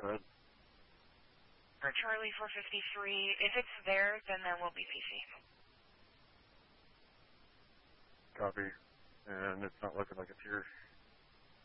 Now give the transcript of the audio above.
Go ahead. For Charlie 453, if it's there, then there will be PC. Copy. And it's not looking like it's here.